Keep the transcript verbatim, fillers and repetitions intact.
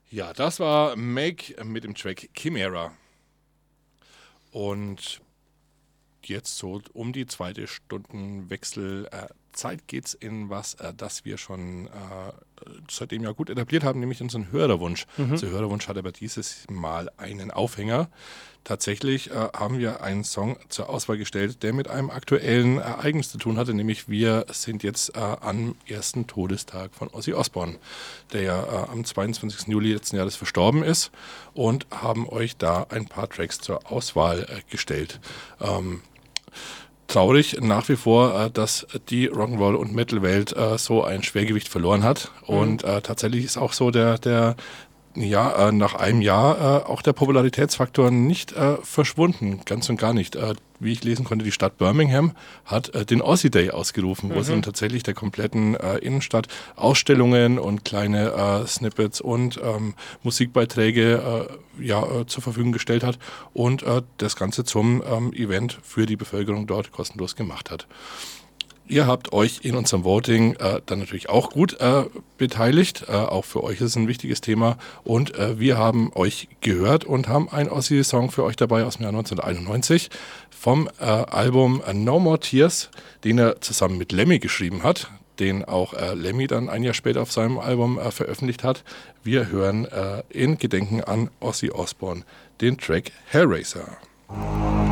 Ja, das war Make mit dem Track Chimera. Und jetzt so um die zweite Stundenwechsel äh, Zeit geht's in was, äh, das wir schon äh, seitdem ja gut etabliert haben, nämlich unseren Hörerwunsch. Mhm. Unser Hörerwunsch hat aber dieses Mal einen Aufhänger. Tatsächlich äh, haben wir einen Song zur Auswahl gestellt, der mit einem aktuellen Ereignis zu tun hatte, nämlich wir sind jetzt äh, am ersten Todestag von Ozzy Osbourne, der ja äh, am zweiundzwanzigsten Juli letzten Jahres verstorben ist, und haben euch da ein paar Tracks zur Auswahl äh, gestellt. Ähm, Traurig nach wie vor, äh, dass die Rock'n'Roll- und Metal-Welt äh, so ein Schwergewicht verloren hat. Mhm. Und äh, tatsächlich ist auch so der, der ja, äh, nach einem Jahr äh, auch der Popularitätsfaktor nicht äh, verschwunden, ganz und gar nicht. Äh, wie ich lesen konnte, die Stadt Birmingham hat äh, den Ozzy Day ausgerufen, mhm. wo sie dann tatsächlich der kompletten äh, Innenstadt Ausstellungen und kleine äh, Snippets und ähm, Musikbeiträge äh, ja, äh, zur Verfügung gestellt hat und äh, das Ganze zum ähm, Event für die Bevölkerung dort kostenlos gemacht hat. Ihr habt euch in unserem Voting äh, dann natürlich auch gut äh, beteiligt. Äh, auch für euch ist es ein wichtiges Thema. Und äh, wir haben euch gehört und haben einen Ozzy-Song für euch dabei aus dem Jahr neunzehnhunderteinundneunzig vom äh, Album No More Tears, den er zusammen mit Lemmy geschrieben hat, den auch äh, Lemmy dann ein Jahr später auf seinem Album äh, veröffentlicht hat. Wir hören äh, in Gedenken an Ozzy Osbourne den Track Hellraiser.